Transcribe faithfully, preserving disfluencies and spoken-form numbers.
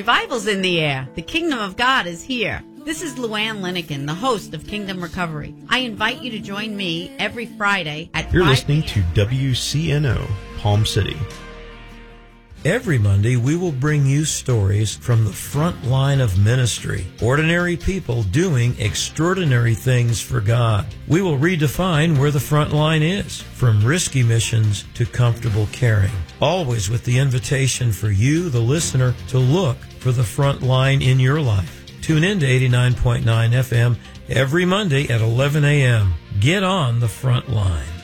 Revival's in the air. The kingdom of God is here. This is Luann Linikin, the host of Kingdom Recovery. I invite you to join me every Friday at You're listening to W C N O, Palm City. Every Monday, we will bring you stories from the front line of ministry. Ordinary people doing extraordinary things for God. We will redefine where the front line is, from risky missions to comfortable caring. Always with the invitation for you, the listener, to look for the front line in your life. Tune in to eighty-nine point nine F M every Monday at eleven a.m. Get on the front line.